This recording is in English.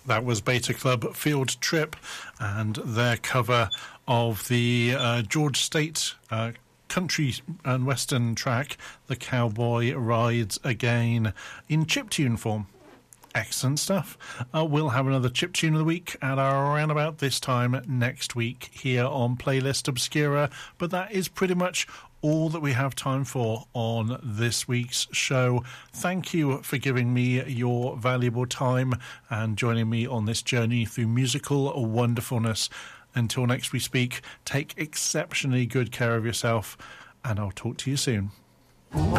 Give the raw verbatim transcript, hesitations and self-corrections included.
That was Beta Club Field Trip and their cover of the uh, George Strait uh, country and western track, The Cowboy Rides Again, in chiptune form. Excellent stuff. Uh, we'll have another chiptune of the week at around about this time next week here on Playlist Obscura, but that is pretty much all that we have time for on this week's show. Thank you for giving me your valuable time and joining me on this journey through musical wonderfulness. Until next we speak, take exceptionally good care of yourself, and I'll talk to you soon.